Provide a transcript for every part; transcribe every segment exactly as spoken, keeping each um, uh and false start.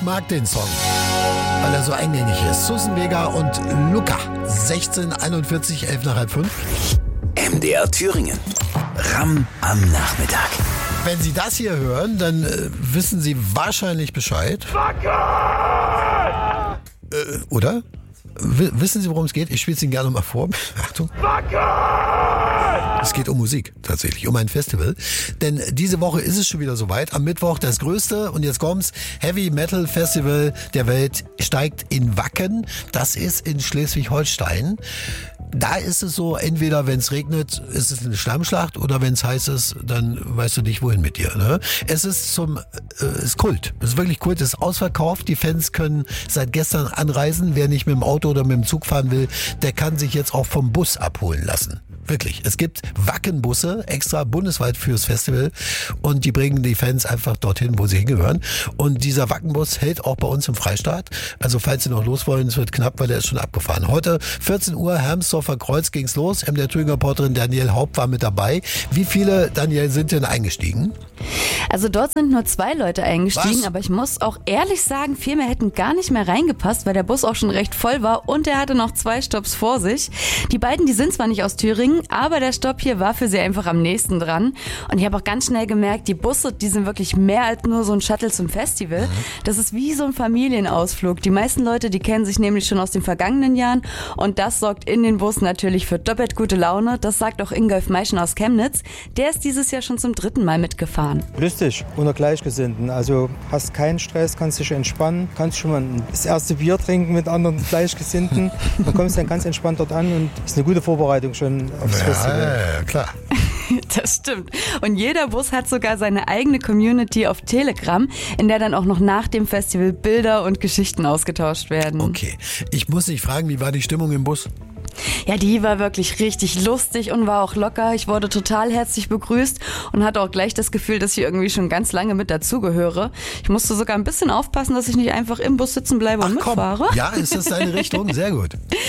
mag den Song, weil er so eingängig ist. Susan Vega und Luca. sechzehn einundvierzig, elf nach halb fünf. M D R Thüringen. Ram am Nachmittag. Wenn Sie das hier hören, dann äh, wissen Sie wahrscheinlich Bescheid. Äh, oder? W- wissen Sie, worum es geht? Ich spiele es Ihnen gerne mal vor. Achtung. Es geht um Musik, tatsächlich, um ein Festival. Denn diese Woche ist es schon wieder soweit. Am Mittwoch das größte, und jetzt kommt's, Heavy Metal Festival der Welt steigt in Wacken. Das ist in Schleswig-Holstein. Da ist es so, entweder wenn es regnet, ist es eine Schlammschlacht, oder wenn es heiß ist, dann weißt du nicht, wohin mit dir. Ne? Es ist zum, äh, ist Kult. Es ist wirklich Kult. Es ist ausverkauft. Die Fans können seit gestern anreisen. Wer nicht mit dem Auto oder mit dem Zug fahren will, der kann sich jetzt auch vom Bus abholen lassen. Wirklich. Es gibt Wackenbusse extra bundesweit fürs Festival, und die bringen die Fans einfach dorthin, wo sie hingehören. Und dieser Wackenbus hält auch bei uns im Freistaat. Also falls Sie noch los wollen, es wird knapp, weil der ist schon abgefahren. Heute vierzehn Uhr, Hermsdorfer Kreuz ging's los. M D R Thüringer Reporterin Danielle Haupt war mit dabei. Wie viele, Danielle, sind denn eingestiegen? Also dort sind nur zwei Leute eingestiegen, Was? aber ich muss auch ehrlich sagen, viel mehr hätten gar nicht mehr reingepasst, weil der Bus auch schon recht voll war und er hatte noch zwei Stopps vor sich. Die beiden, die sind zwar nicht aus Thüringen, aber der Stopp hier war für sie einfach am nächsten dran. Und ich habe auch ganz schnell gemerkt, die Busse, die sind wirklich mehr als nur so ein Shuttle zum Festival. Das ist wie so ein Familienausflug. Die meisten Leute, die kennen sich nämlich schon aus den vergangenen Jahren, und das sorgt in den Bussen natürlich für doppelt gute Laune. Das sagt auch Ingolf Meischen aus Chemnitz. Der ist dieses Jahr schon zum dritten Mal mitgefahren. Lustig, unter Gleichgesinnten. Also hast keinen Stress, kannst dich entspannen, kannst schon mal das erste Bier trinken mit anderen Gleichgesinnten. Dann kommst du dann ganz entspannt dort an, und ist eine gute Vorbereitung schon aufs Ja, Festival. ja, klar. Das stimmt. Und jeder Bus hat sogar seine eigene Community auf Telegram, in der dann auch noch nach dem Festival Bilder und Geschichten ausgetauscht werden. Okay. Ich muss dich fragen, wie war die Stimmung im Bus? Ja, die war wirklich richtig lustig und war auch locker. Ich wurde total herzlich begrüßt und hatte auch gleich das Gefühl, dass ich irgendwie schon ganz lange mit dazugehöre. Ich musste sogar ein bisschen aufpassen, dass ich nicht einfach im Bus sitzen bleibe und Ach, komm. mitfahre. Ja, ist das deine Richtung? Sehr gut.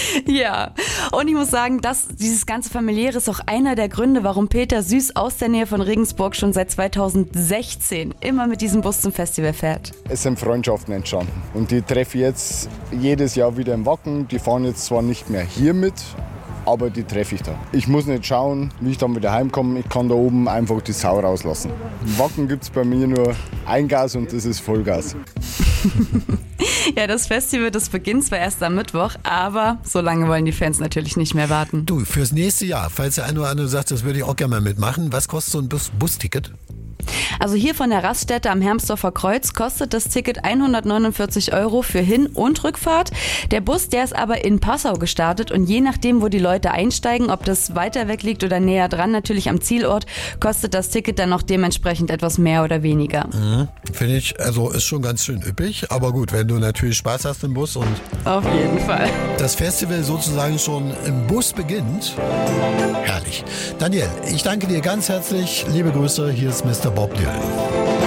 Ja, und ich muss sagen, dass dieses ganze Familiäre ist auch einer der Gründe, warum Peter Süß aus der Nähe von Regensburg schon seit zweitausendsechzehn immer mit diesem Bus zum Festival fährt. Es sind Freundschaften entstanden, und die treffe ich jetzt jedes Jahr wieder im Wacken. Die fahren jetzt zwar nicht mehr hier mit, aber die treffe ich da. Ich muss nicht schauen, wie ich dann wieder heimkomme. Ich kann da oben einfach die Sau rauslassen. Im Wacken gibt es bei mir nur ein Gas, und das ist Vollgas. Ja, das Festival, das beginnt zwar erst am Mittwoch, aber so lange wollen die Fans natürlich nicht mehr warten. Du, fürs nächste Jahr, falls der eine oder andere sagt, das würde ich auch gerne mal mitmachen, was kostet so ein Bus- Busticket? Also hier von der Raststätte am Hermsdorfer Kreuz kostet das Ticket hundertneunundvierzig Euro für Hin- und Rückfahrt. Der Bus, der ist aber in Passau gestartet, und je nachdem, wo die Leute einsteigen, ob das weiter weg liegt oder näher dran, natürlich am Zielort, kostet das Ticket dann noch dementsprechend etwas mehr oder weniger. Mhm. Finde ich, also ist schon ganz schön üppig, aber gut, wenn du natürlich Spaß hast im Bus und Auf jeden Fall. das Festival sozusagen schon im Bus beginnt. Herrlich. Daniel, ich danke dir ganz herzlich. Liebe Grüße, hier ist Mister Bob Dylan.